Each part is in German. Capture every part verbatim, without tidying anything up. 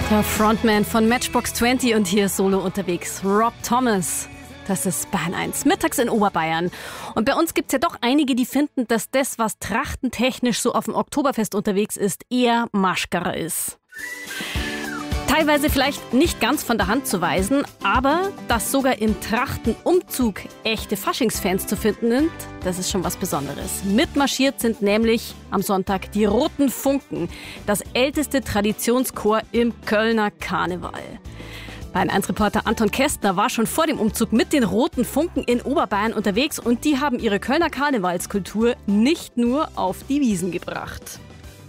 Der Frontman von Matchbox zwanzig und hier solo unterwegs, Rob Thomas. Das ist Bayern eins, mittags in Oberbayern. Und bei uns gibt's ja doch einige, die finden, dass das, was trachtentechnisch so auf dem Oktoberfest unterwegs ist, eher Maschkara ist. Teilweise vielleicht nicht ganz von der Hand zu weisen, aber dass sogar im Trachtenumzug echte Faschingsfans zu finden sind, das ist schon was Besonderes. Mitmarschiert sind nämlich am Sonntag die Roten Funken, das älteste Traditionschor im Kölner Karneval. Bayern eins Reporter Anton Kästner war schon vor dem Umzug mit den Roten Funken in Oberbayern unterwegs und die haben ihre Kölner Karnevalskultur nicht nur auf die Wiesen gebracht.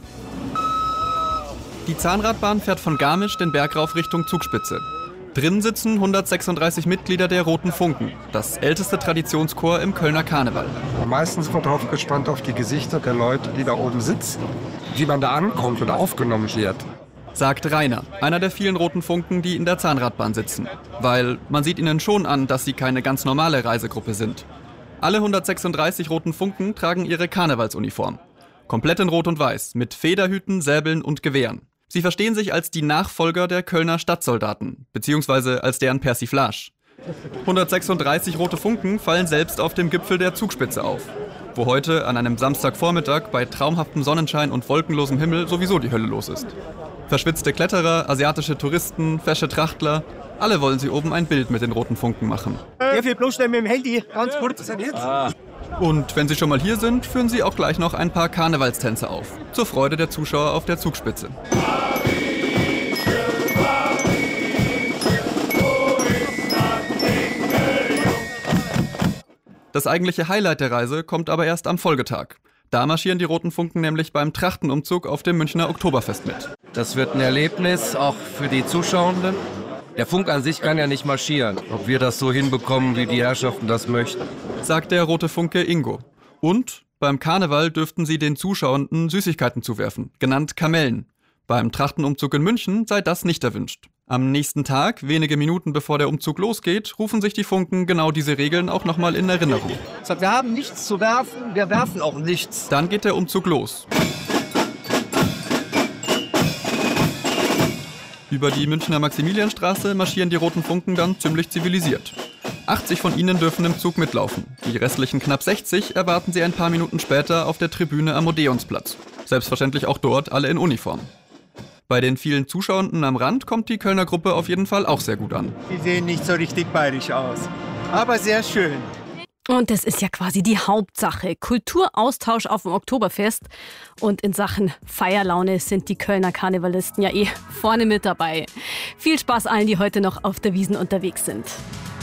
Die Zahnradbahn fährt von Garmisch den Berg rauf Richtung Zugspitze. Drin sitzen hundertsechsunddreißig Mitglieder der Roten Funken, das älteste Traditionschor im Kölner Karneval. Meistens wird man drauf gespannt auf die Gesichter der Leute, die da oben sitzen, wie man da ankommt oder aufgenommen wird. Sagt Rainer, einer der vielen Roten Funken, die in der Zahnradbahn sitzen. Weil man sieht ihnen schon an, dass sie keine ganz normale Reisegruppe sind. Alle hundertsechsunddreißig Roten Funken tragen ihre Karnevalsuniform. Komplett in Rot und Weiß, mit Federhüten, Säbeln und Gewehren. Sie verstehen sich als die Nachfolger der Kölner Stadtsoldaten, beziehungsweise als deren Persiflage. hundertsechsunddreißig Rote Funken fallen selbst auf dem Gipfel der Zugspitze auf, wo heute an einem Samstagvormittag bei traumhaftem Sonnenschein und wolkenlosem Himmel sowieso die Hölle los ist. Verschwitzte Kletterer, asiatische Touristen, fesche Trachtler, alle wollen sie oben ein Bild mit den Roten Funken machen. Darf ich bloß mit dem Handy ganz kurz? Ah. Und wenn sie schon mal hier sind, führen sie auch gleich noch ein paar Karnevalstänze auf, zur Freude der Zuschauer auf der Zugspitze. Das eigentliche Highlight der Reise kommt aber erst am Folgetag. Da marschieren die Roten Funken nämlich beim Trachtenumzug auf dem Münchner Oktoberfest mit. Das wird ein Erlebnis, auch für die Zuschauenden. Der Funk an sich kann ja nicht marschieren. Ob wir das so hinbekommen, wie die Herrschaften das möchten, sagt der Rote Funke Ingo. Und beim Karneval dürften sie den Zuschauenden Süßigkeiten zuwerfen, genannt Kamellen. Beim Trachtenumzug in München sei das nicht erwünscht. Am nächsten Tag, wenige Minuten bevor der Umzug losgeht, rufen sich die Funken genau diese Regeln auch nochmal in Erinnerung. Wir haben nichts zu werfen, wir werfen auch nichts. Dann geht der Umzug los. Über die Münchner Maximilianstraße marschieren die Roten Funken dann ziemlich zivilisiert. achtzig von ihnen dürfen im Zug mitlaufen. Die restlichen knapp sechzig erwarten sie ein paar Minuten später auf der Tribüne am Odeonsplatz. Selbstverständlich auch dort alle in Uniform. Bei den vielen Zuschauenden am Rand kommt die Kölner Gruppe auf jeden Fall auch sehr gut an. Die sehen nicht so richtig bayerisch aus, aber sehr schön. Und das ist ja quasi die Hauptsache. Kulturaustausch auf dem Oktoberfest. Und in Sachen Feierlaune sind die Kölner Karnevalisten ja eh vorne mit dabei. Viel Spaß allen, die heute noch auf der Wiesn unterwegs sind.